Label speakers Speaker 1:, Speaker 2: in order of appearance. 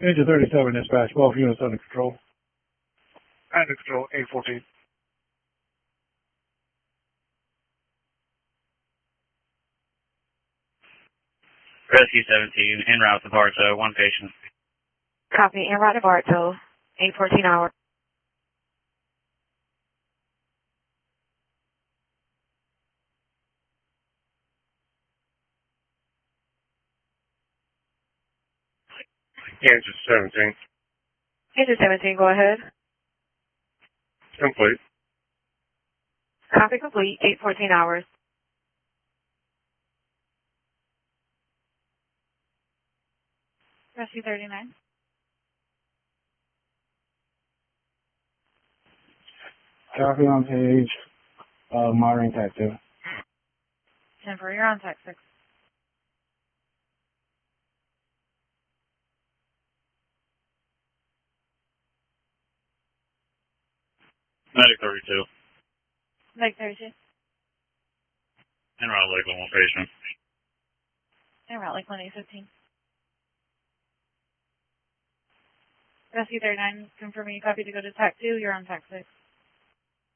Speaker 1: Engine 37 dispatch, both units under control.
Speaker 2: Under control, 814.
Speaker 3: Rescue 17, en route to Bartow, one patient.
Speaker 4: Copy, en route to Bartow, 814 hour.
Speaker 2: Engine 17.
Speaker 4: Engine 17, go ahead.
Speaker 2: Complete.
Speaker 4: Copy complete, 814 hours. Rescue 39.
Speaker 1: Copy on page, monitoring type 2.
Speaker 4: 10 for, you're on type 6.
Speaker 3: Medic 32.
Speaker 4: Medic 32.
Speaker 3: En route Lakeland, one patient.
Speaker 4: En route Lakeland, 815. Rescue 39, confirming you copy to go to TAC 2, you're on TAC 6.